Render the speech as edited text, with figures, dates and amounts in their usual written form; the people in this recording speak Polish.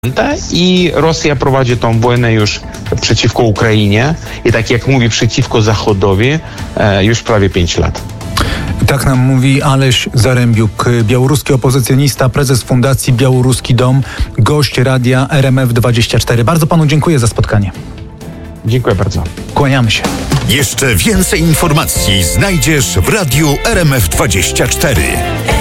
I Rosja prowadzi tą wojnę już przeciwko Ukrainie i tak jak mówi, przeciwko Zachodowi już prawie 5 lat. Tak nam mówi Aleś Zarembiuk, białoruski opozycjonista, prezes Fundacji Białoruski Dom, gość radia RMF24. Bardzo panu dziękuję za spotkanie. Dziękuję bardzo. Kłaniamy się. Jeszcze więcej informacji znajdziesz w radiu RMF24.